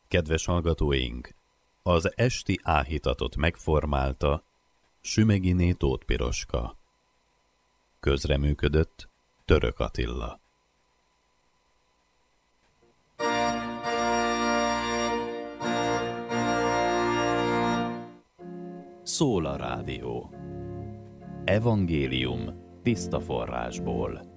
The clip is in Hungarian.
Kedves hallgatóink, az esti áhítatot megformálta Sümeghiné Tóth Piroska. Közreműködött Török Attila. Szól a rádió. Evangélium tiszta forrásból.